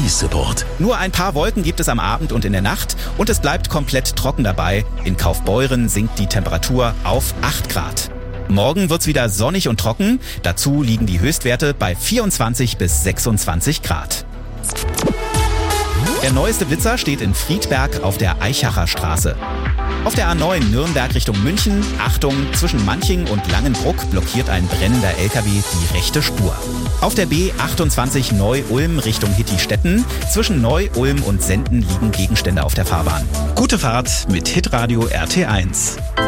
Service-Support. Nur ein paar Wolken gibt es am Abend und in der Nacht und es bleibt komplett trocken dabei. In Kaufbeuren sinkt die Temperatur auf 8 Grad. Morgen wird's wieder sonnig und trocken. Dazu liegen die Höchstwerte bei 24 bis 26 Grad. Der neueste Blitzer steht in Friedberg auf der Eichacher Straße. Auf der A9 Nürnberg Richtung München, Achtung, zwischen Manching und Langenbruck blockiert ein brennender LKW die rechte Spur. Auf der B28 Neu-Ulm Richtung Hittistetten, zwischen Neu-Ulm und Senden liegen Gegenstände auf der Fahrbahn. Gute Fahrt mit Hitradio RT1.